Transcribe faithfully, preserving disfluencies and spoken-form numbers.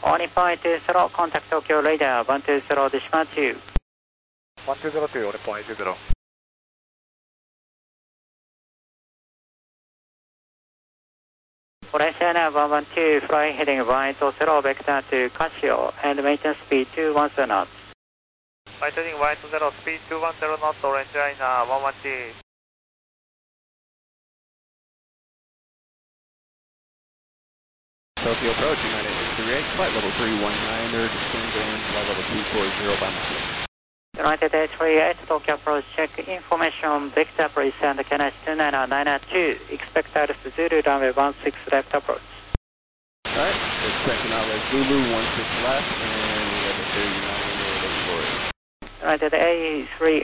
one point two zero, contact Tokyo radar one two zero, decimal two. one two zero two, one point two zero. Forestina one one two, flying heading right zero, vector to Casio, and maintenance speed two one zero knots. Right heading right zero, speed two one zero knots, orange line uh, one one two. Tokyo approach, United eight three eight, flight level three one nine, or descend and flight level two four zero by mile. United eight three eight, Tokyo approach, check information, vector please, and K N H two nine nine two, expect altitude Zulu, runway one six left approach. Alright, expecting outlet Zulu one six left, and we have a thirty-nine eight four. United eight three